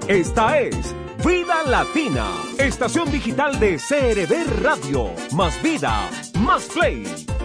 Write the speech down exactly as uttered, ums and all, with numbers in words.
Esta es Vida Latina, estación digital de C R V Radio. Más vida, más play.